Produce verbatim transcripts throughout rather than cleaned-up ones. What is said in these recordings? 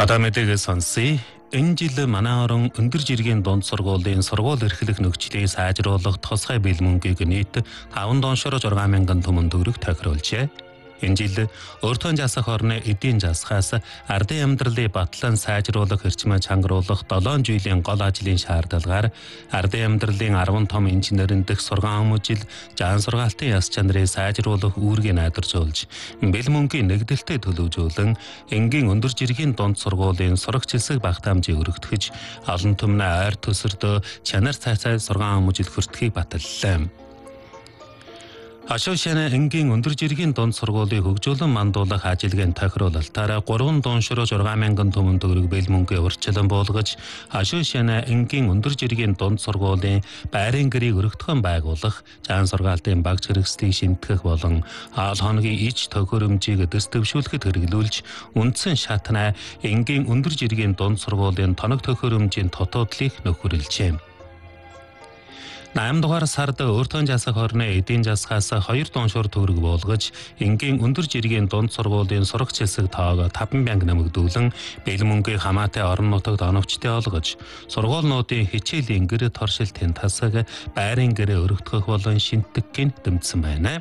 Одоо мэдээгээ сонсъё. Энэ жил манай орон өндөр жиргийн дунд сургуулийн сургууль эрхлэх нөхцөлийг сайжруулах тусгай бэлмөнгийг нийт таван доншоор зургаан мянган түмэн төгрөг тохируулжээ. Энэ жил өөртөө засах орны эдийн засгаас ардын амьдралыг батлан сайжруулах эрчимээ чангаруулах долоон жилийн гол ажлын шаардлагаар ардын амьдралын арван том инженерийн дэх сургаан хүмүүжил жаан сургаалтын яс чанарыг сайжруулах үүргийг найдваржуулж бэлмөнгийн нэгдэлтэд төлөвжүүлэн энгийн өндөр жиргийн дунд сургуулийн сурагч хэлсэг багтаамжийг өргөтгөж олон түмний ойр төсөртөө чанар цайцай сургаан хүмүүжил хүртэхийг баталлаа. Ашуушаны энгийн өндөр жиргийн дунд сургуулийг хөгжүүлэн мандуулах ажилгийн тохируулалтаар гурван доншоор зургаан мянган түмэн төгрөг бэлмөнгийн урьдчилан буулгаж Ашуушаны энгийн өндөр жиргийн дунд сургуулийн байрын гэрийг өргөтгөн байгуулах, жаан сургаалтын багц хэрэгслийг шинтгэх болон хаал хоногийн ич төхөөрөмжийг дэс дэвшүүлэхэд хэрэглүүлж үндсэн шатнаа энгийн өндөр жиргийн дунд сургуулийн тоног төхөөрөмжийн тотоодлыг нөхөрлөжээ. Найм дугаар сард өөртөө засах орны эдийн засгаас хоёр доншоор төгрөг буулгаж энгийн өндөр жиргийн дунд сургуулийн сурагч хэлсэг тоог таван мянга нэмэгдүүлэн бэлмөнгийн хамаатай орон нутагт оновчтой олгож сургуулиудын хичээлийн гэр торшилтын тасаг байрын гэрээ өргөтгөх болон шинтгэхийн дэмжсэн байна.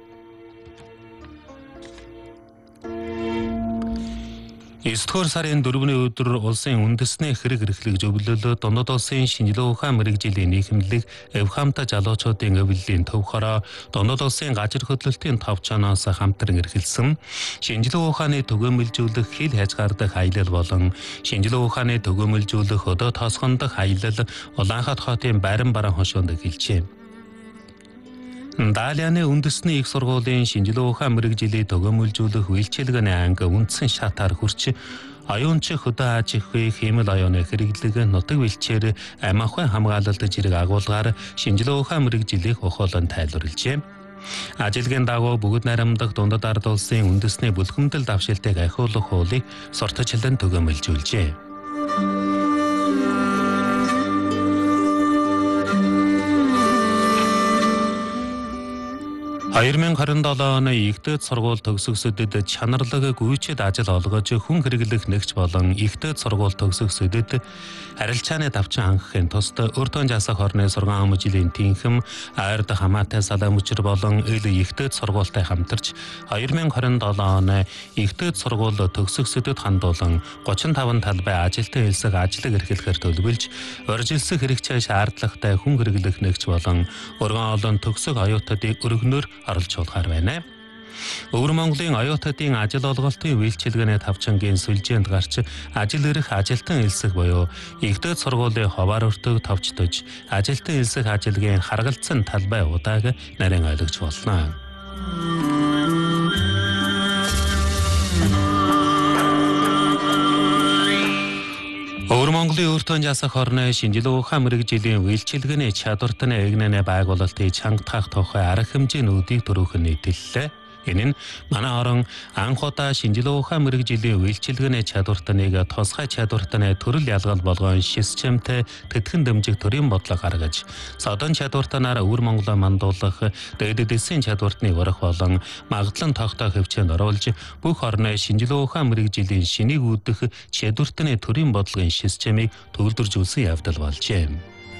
Эсдүгээр сарын дөрөвний өдөр улсын үндэсний хэрэг эрхлэг зөвлөлөө дундад улсын шинжилгээ ухаан мэрэгжлийн нийгэмлэг Эвхамта залуучуудын өвлөлийн төв хороо дундад улсын гажир хөдлөлтийн товчоноос хамтран эрхэлсэн шинжилгээ ухааны төгөөмөлжүүлэх хил хязгаардах аялал болон шинжилгээ ухааны төгөөмөлжүүлэх өдөө тоосгондох аялал Улаанхат хотын Байран бараан хошуунд эхэлжээ. Далианы үндэсний их сургуулийн шинжилгээ ухаан мэрэгжлийн төгөөмөлжүүлэх үйлчилгээний анги үндсэн шатаар хүрч оюунч хөдөө аж ахуй хэмэл оюуны хэрэглэг нутаг бэлчээр амь ахуйн хамгаалалт зэрэг агуулгаар шинжилгээ ухаан мэрэгжлийг ухаалан тайлбарлажээ. Ажилгийн дагуу бүгд найрамдах дундад ард улсын үндэсний бүлхэмдэл давшилтыг ахиулах хуулийг сурталчлан төгөөмөлжүүлжээ. хоёр мянга харин долоо оны Игтэд сургууль төгсгсөдөд чанарлаг гүйцэд ажил олгож хүн хэрэглэх нэгч болон Игтэд сургууль төгсгсөдөд харилцааны давчин хангахын тулд өөртөө засах орны сургаан хүмүүжлийн тэнхэм ойрд хамаатай салаа мөчр болон эл Игтэд сургуультай хамтарч хоёр мянга харин долоо оны Игтэд сургууль төгсгсөдөд хандуулан гучин таван талбай ажилтан хэлсэг ажлыг эрхлэхээр төлөвлөж урьдчилсан хэрэгцээ шаардлагатай хүн хэрэглэх нэгч болон өргөн олон төгсөг оюутнуудыг өргөнөөр оролцуулахар байна. Өвөр Монголын оюутнуудын ажил олголтын үйлчилгээний тавчангийн сүлжээнд гарч ажил эрх ажилтан хэлсэг буюу Игтэд сургуулийн ховаар өртөг товчдож ажилтан хэлсэг ажилгийн харгалзсан талбай удааг нарийн ойлгож болно. Өвөр Монголын өөртөө засах орны шинжилгээ ухаан мэрэгжлийн үйлчилгээний чадвартны эгнэнэ байгуулалтыг чангатгах тухай арга хэмжээнүүдийг түрүүхэн нийтэллээ. Энэ нь манай орон анх удаа шинжилгээ ухаан мэрэгжлийн үйлчилгээний чадвартныг тусгай чадвартны төрөл ялгал болгон системтэй тэтгэн дэмжих төрийн бодлого гаргаж содон чадвартнаар өвөр Монголоо мандуулах дээд дэсийн чадвартны урах болон магадлан тогтоох хөвчөнд оруулж бүх орны шинжилгээ ухаан мэрэгжлийн шинийг үүдэх чадвартны төрийн бодлогын системийг төвлөржүүлсэн явдал болжээ.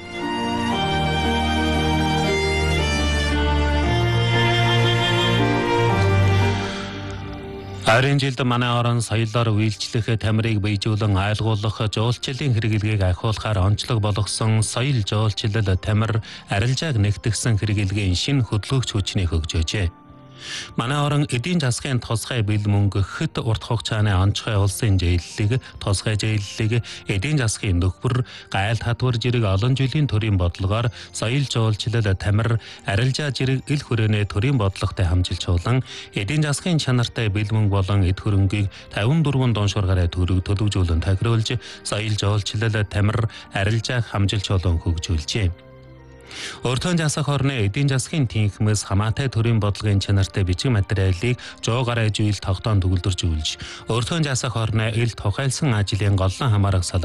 Харин жилд манай орон соёлоор үйлчлэх тамирыг биежүүлэн айлгуулах жуулчлалын хэрэгэлгээг ахиулахаар онцлог болгосон соёл жуулчлал тамир арилжааг нэгтгэсэн хэрэгэлгийн шинэ хөдөлгөгч хүчнийг хөгжөөжээ. Манай орон эдийн засгийн тусгай бэлмөнг хэд урт хугацааны онцгой улсын зээллийг, тусгай зээллийг эдийн засгийн нөхөр гайл татвар зэрэг олон жилийн төрийн бодлогоор соёл жуулчлал тамир арилжаа зэрэг ил хүрээний төрийн бодлоготой хамжилжуулан эдийн засгийн чанартай бэлмөнг болон эд хөрөнгийг таван дөрвөн доншоор гараа төгрөг төлөвжүүлэн тохируулж соёл жуулчлал тамир арилжааг хамжилжуулан хөгжүүлжээ. Өөртөө засах орны эдийн засгийн тэнхмээс хамаатай төрийн бодлогын чанартай бичиг материалыг жоо гараа жийл тогтоон төгөлдөржүүлж өөртөө засах орны ил тухайлсан ажлын голлон хамаарах